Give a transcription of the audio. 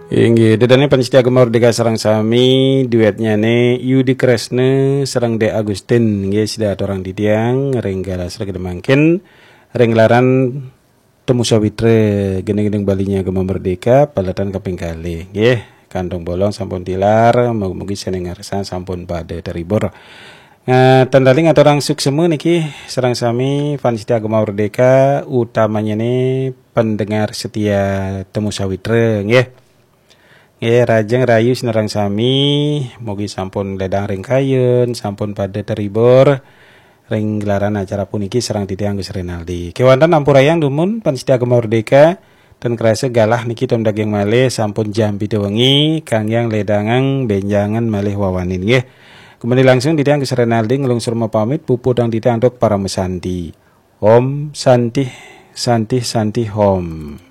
Inggih, dedane panitia Agama Merdeka sareng sami duetnya ne Yudi Kresne sareng De Agustin nggih sida orang didiang renggala sareng mangkin renglaran temu sawitre geneng-geneng balinya Agama Merdeka palatan kaping kali nggih kantong bolong sampun tilar mugi seneng ngarsan sampun bade teribur. Tandaling atau orang suksemu niki sareng sami panitia Agama Merdeka utamanya nih pendengar setia temu sawitre nggih. Rajeng rayu sinerang sami mugi sampun ledang ring kayun sampun pada teribur ring gelaran acara puniki serang titiang Gus Renaldi kewantan ampurayang dumun panitia Agama Merdeka dan kerasa galah niki tom daging malih sampun jam pitu wengi kang yang ledangang benjangan malih wawanin nggih. Kembali langsung titiang Gus Renaldi ngelungsur pamit pupudang titiang dok para mesanti Om Santi Santi Santi Hom.